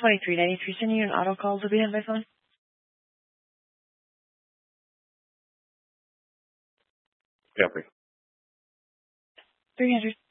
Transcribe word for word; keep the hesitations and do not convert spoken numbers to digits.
twenty-three ninety-three. Sending you an auto call to be on my phone. Copy. three hundred.